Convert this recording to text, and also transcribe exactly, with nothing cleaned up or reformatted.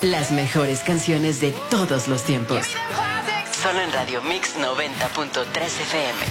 Las mejores canciones de todos los tiempos. Solo en Radio Mix noventa punto tres F M.